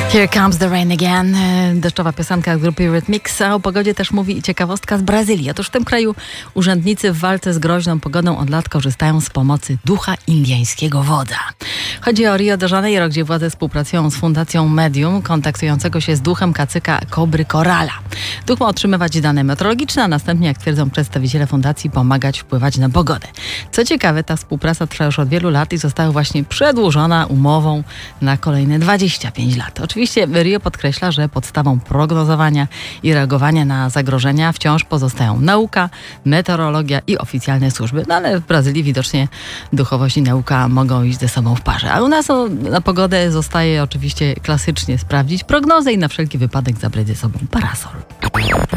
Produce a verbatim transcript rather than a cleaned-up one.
Here Comes the Rain Again. Deszczowa piosenka grupy Rhythmics, a o pogodzie też mówi i ciekawostka z Brazylii. Otóż w tym kraju urzędnicy w walce z groźną pogodą od lat korzystają z pomocy ducha indyjskiego wodza. Chodzi o Rio de Janeiro, gdzie władze współpracują z Fundacją Medium, kontaktującego się z duchem kacyka Kobry Korala. Duch ma otrzymywać dane meteorologiczne, a następnie, jak twierdzą przedstawiciele fundacji, pomagać wpływać na pogodę. Co ciekawe, ta współpraca trwa już od wielu lat i została właśnie przedłużona umową na kolejne dwadzieścia pięć lat. Oczywiście Rio podkreśla, że podstawą prognozowania i reagowania na zagrożenia wciąż pozostają nauka, meteorologia i oficjalne służby. No ale w Brazylii widocznie duchowość i nauka mogą iść ze sobą w parze. A u nas o, na pogodę zostaje oczywiście klasycznie sprawdzić prognozę i na wszelki wypadek zabrać ze sobą parasol.